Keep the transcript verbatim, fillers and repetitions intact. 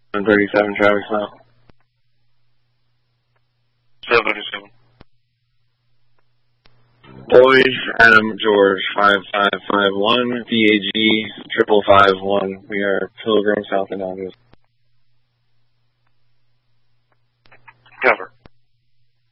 one thirty-seven traffic stop. seventy-seven. Boys, Adam George, five five five one, D A G, triple five one. We are Pilgrim, South and August. Cover.